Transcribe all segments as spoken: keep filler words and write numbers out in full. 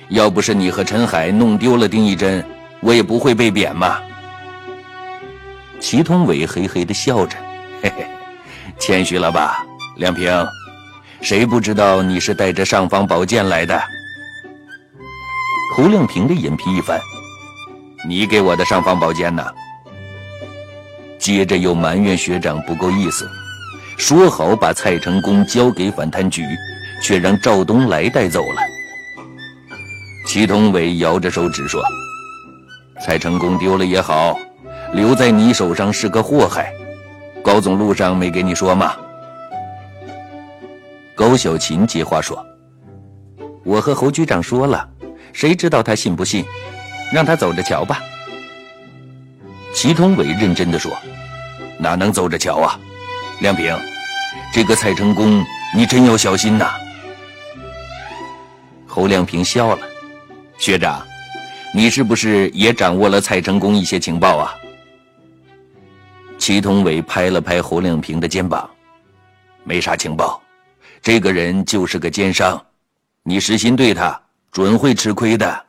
要不是你和陈海弄丢了丁义珍，我也不会被贬嘛。祁同伟嘿嘿地笑着，嘿嘿，谦虚了吧，亮平，谁不知道你是带着尚方宝剑来的？侯亮平的眼皮一翻，你给我的尚方宝剑呢？接着又埋怨学长不够意思，说好把蔡成功交给反贪局，却让赵东来带走了。祁同伟摇着手指说，蔡成功丢了也好，留在你手上是个祸害，高总路上没给你说吗？高小琴接话说，我和侯局长说了，谁知道他信不信，让他走着瞧吧。祁同伟认真地说，哪能走着瞧啊，亮平，这个蔡成功你真要小心呐。侯亮平笑了，学长，你是不是也掌握了蔡成功一些情报啊？祁同伟拍了拍侯亮平的肩膀，没啥情报，这个人就是个奸商，你实心对他准会吃亏的。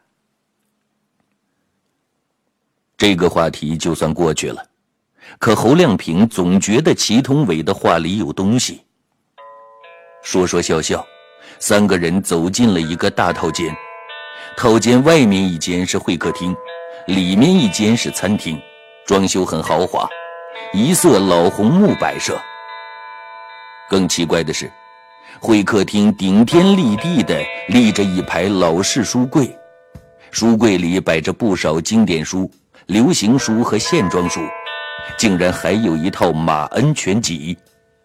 这个话题就算过去了，可侯亮平总觉得祁同伟的话里有东西。说说笑笑，三个人走进了一个大套间，套间外面一间是会客厅，里面一间是餐厅，装修很豪华，一色老红木摆设。更奇怪的是，会客厅顶天立地的立着一排老式书柜，书柜里摆着不少经典书、流行书和线装书，竟然还有一套马恩全集。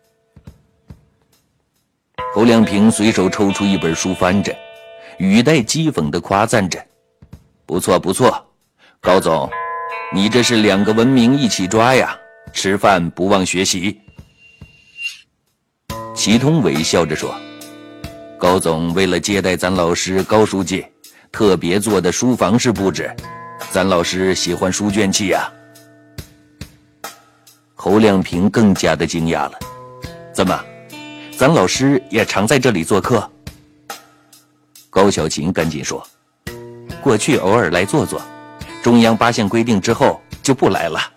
侯亮平随手抽出一本书翻着，语带讥讽地夸赞着，不错不错，高总，你这是两个文明一起抓呀，吃饭不忘学习。祁同伟笑着说，高总为了接待咱老师高书记，特别做的书房式布置，咱老师喜欢书卷气呀。侯亮平更加的惊讶了，怎么，咱老师也常在这里做客？高小琴赶紧说，过去偶尔来坐坐，中央八项规定之后就不来了。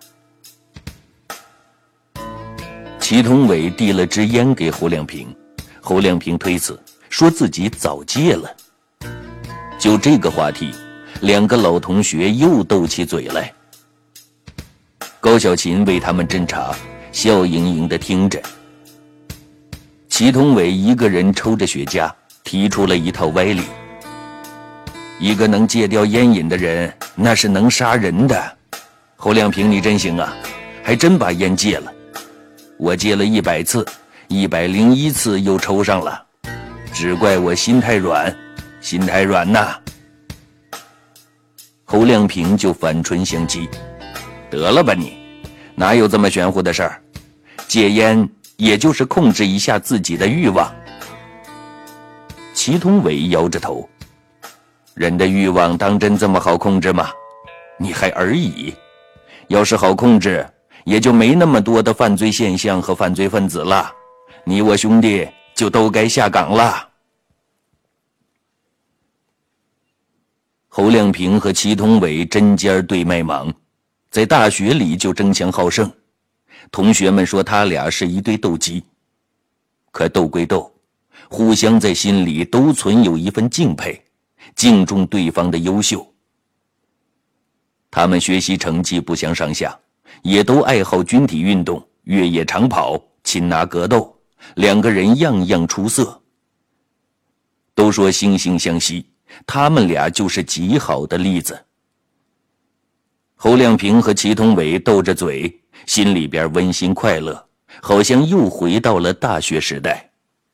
祁同伟递了支烟给侯亮平，侯亮平推辞，说自己早戒了。就这个话题，两个老同学又斗起嘴来。高小琴为他们斟茶，笑盈盈地听着。祁同伟一个人抽着雪茄，提出了一套歪理，一个能戒掉烟瘾的人，那是能杀人的。侯亮平你真行啊，还真把烟戒了。我戒了一百次，一百零一次又抽上了，只怪我心太软，心太软呐。侯亮平就反唇相讥，得了吧你，哪有这么玄乎的事儿？戒烟也就是控制一下自己的欲望。祁同伟摇着头，人的欲望当真这么好控制吗？你还而已，要是好控制，也就没那么多的犯罪现象和犯罪分子了，你我兄弟就都该下岗了。侯亮平和祁同伟针尖对麦芒，在大学里就争强好胜，同学们说他俩是一对斗鸡。可斗归斗，互相在心里都存有一份敬佩，敬重对方的优秀。他们学习成绩不相上下，也都爱好军体运动，越野长跑，擒拿格斗，两个人样样出色。都说惺惺相惜，他们俩就是极好的例子。侯亮平和祁同伟斗着嘴，心里边温馨快乐，好像又回到了大学时代。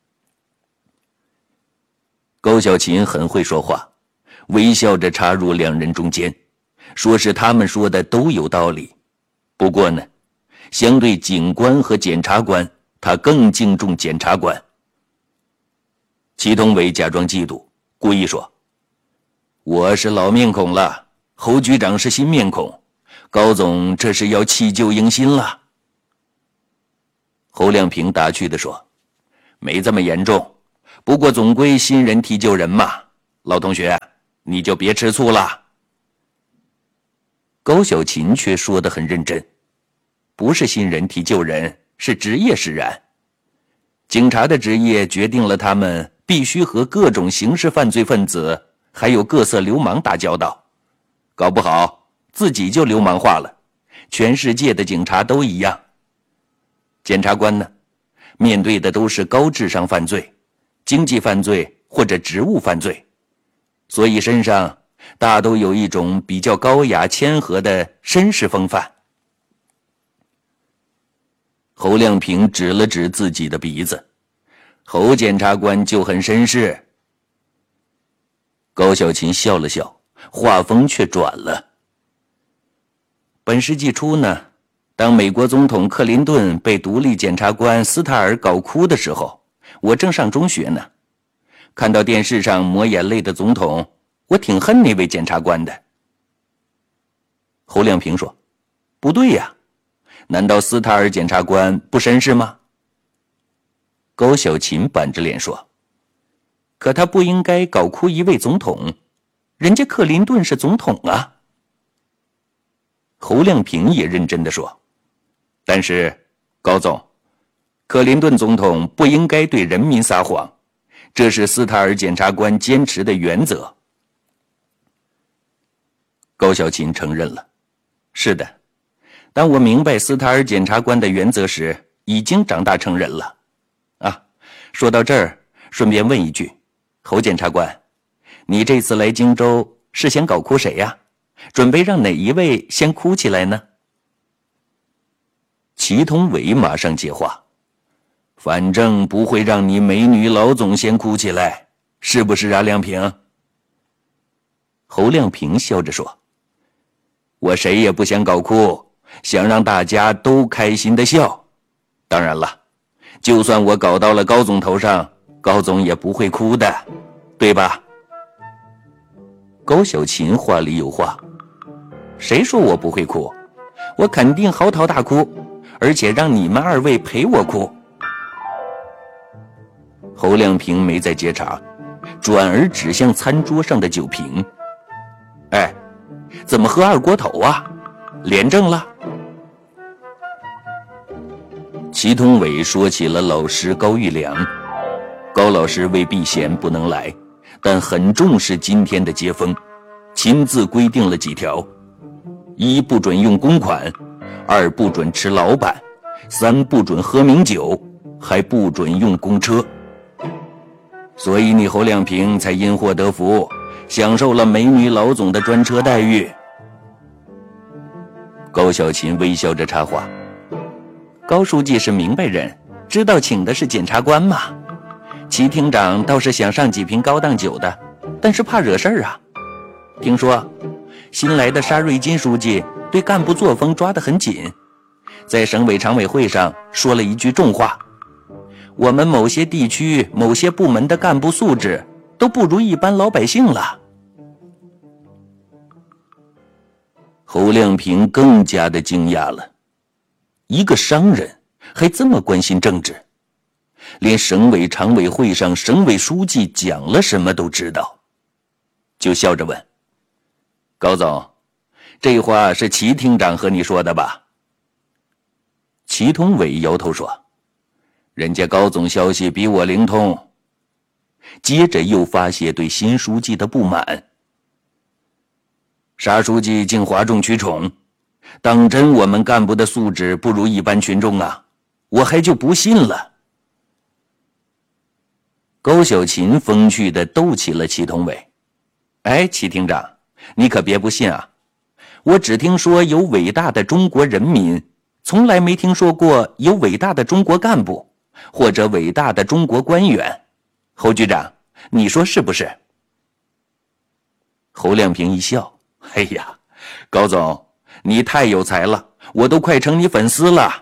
高小琴很会说话，微笑着插入两人中间，说是他们说的都有道理。不过呢，相对警官和检察官，他更敬重检察官。祁同伟假装嫉妒，故意说，我是老面孔了，侯局长是新面孔，高总这是要弃旧迎新了。侯亮平打趣地说，没这么严重，不过总归新人替旧人嘛。老同学， 你就别吃醋了。高小琴却说得很认真，不是新人替旧人，是职业使然。警察的职业决定了他们必须和各种刑事犯罪分子还有各色流氓打交道，搞不好自己就流氓化了。全世界的警察都一样。检察官呢，面对的都是高智商犯罪、经济犯罪或者职务犯罪，所以身上大都有一种比较高雅谦和的绅士风范。侯亮平指了指自己的鼻子，侯检察官就很绅士。高小琴笑了笑，话锋却转了。本世纪初呢，当美国总统克林顿被独立检察官斯塔尔搞哭的时候，我正上中学呢。看到电视上抹眼泪的总统，我挺恨那位检察官的。侯亮平说：不对呀，难道斯塔尔检察官不绅士吗？高小琴板着脸说：可他不应该搞哭一位总统，人家克林顿是总统啊。侯亮平也认真地说：但是高总，克林顿总统不应该对人民撒谎，这是斯塔尔检察官坚持的原则。高小琴承认了，是的，当我明白斯塔尔检察官的原则时，已经长大成人了。啊，说到这儿，顺便问一句，侯检察官，你这次来荆州是想搞哭谁呀？准备让哪一位先哭起来呢？祁同伟马上接话：反正不会让你美女老总先哭起来，是不是啊，亮平？侯亮平笑着说：我谁也不想搞哭，想让大家都开心的笑。当然了，就算我搞到了高总头上，高总也不会哭的，对吧？高小琴话里有话：谁说我不会哭？我肯定嚎啕大哭，而且让你们二位陪我哭。侯亮平没再接茬，转而指向餐桌上的酒瓶：哎，怎么喝二锅头啊？廉政了？祁同伟说起了老师高玉良。高老师为避嫌不能来，但很重视今天的接风，亲自规定了几条：一不准用公款，二不准吃老板，三不准喝名酒，还不准用公车。所以你侯亮平才因祸得福，享受了美女老总的专车待遇。高小琴微笑着插话：高书记是明白人，知道请的是检察官嘛。祁厅长倒是想上几瓶高档酒的，但是怕惹事儿啊。听说新来的沙瑞金书记对干部作风抓得很紧，在省委常委会上说了一句重话：我们某些地区某些部门的干部素质都不如一般老百姓了。侯亮平更加的惊讶了，一个商人还这么关心政治，连省委常委会上省委书记讲了什么都知道，就笑着问：高总，这话是祁厅长和你说的吧？祁同伟摇头说：人家高总消息比我灵通。接着又发泄对新书记的不满：沙书记竟哗众取宠，当真我们干部的素质不如一般群众啊，我还就不信了。高小琴风趣地逗起了祁同伟：哎，祁厅长，你可别不信啊，我只听说有伟大的中国人民，从来没听说过有伟大的中国干部或者伟大的中国官员。侯局长，你说是不是？侯亮平一笑：哎呀，高总，你太有才了，我都快成你粉丝了。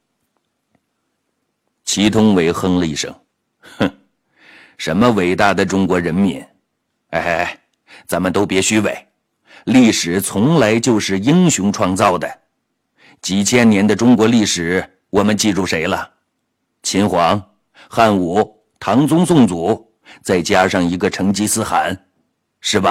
祁同伟哼了一声：哼，什么伟大的中国人民？哎哎哎，咱们都别虚伪，历史从来就是英雄创造的。几千年的中国历史，我们记住谁了？秦皇、汉武、唐宗宋祖，再加上一个成吉思汗，是吧？